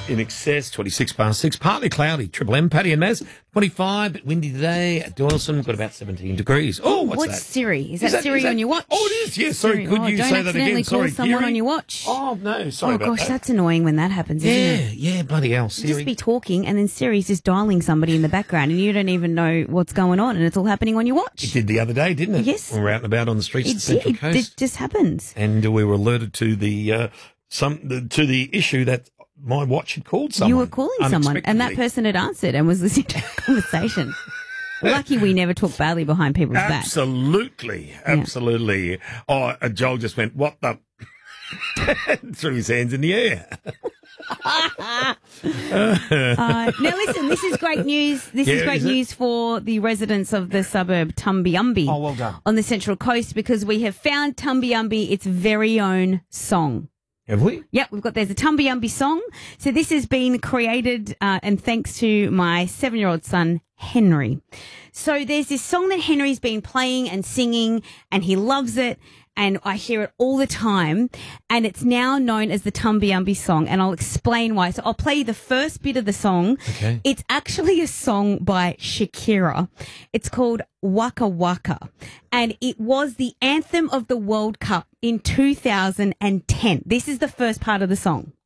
in excess, 26 past 6. Partly cloudy. Triple M, Paddy and Maz. 25, bit windy today. At Dawson, got about 17 degrees. Oh, what's that? Siri? Is that Siri on your watch? Oh, it is. Yes. Sorry, could you say that again? Don't accidentally call someone on your watch. Oh, no. Sorry about that. Oh, gosh, that's annoying when that happens, isn't it? Yeah, bloody hell. Siri. You just be talking and then Siri's just dialing somebody in the background and you don't even know what's going on and it's all happening on your watch. It did the other day, didn't it? Yes. We were out and about on the streets of the Central Coast. It just happens. And we were alerted to the issue that my watch had called someone. You were calling someone and that person had answered and was listening to our conversation. Lucky we never talk badly behind people's backs. Absolutely. Oh, Joel just went, what the... threw his hands in the air. Now listen, this is great news. This is great news for the residents of the suburb Tumbiumbi well done. on the Central Coast because we have found Tumbiumbi its very own song. Have we? Yep, there's a Tumbiumbi song. So this has been created and thanks to my 7-year-old son, Henry. So there's this song that Henry's been playing and singing and he loves it. And I hear it all the time, and it's now known as the Tumbiumbi song, and I'll explain why. So I'll play you the first bit of the song. Okay. It's actually a song by Shakira. It's called Waka Waka, and it was the anthem of the World Cup in 2010. This is the first part of the song.